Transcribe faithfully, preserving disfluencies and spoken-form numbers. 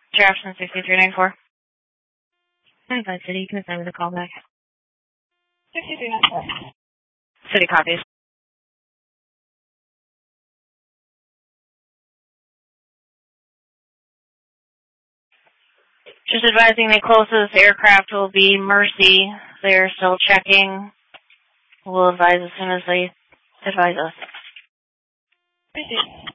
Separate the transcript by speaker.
Speaker 1: Jefferson sixty-three ninety-four. Inside City, can you send me the call back?
Speaker 2: sixty-three ninety-four.
Speaker 1: City copies. Just advising the closest aircraft will be Mercy. They're still checking. We'll advise as soon as they advise us.
Speaker 2: Appreciate it.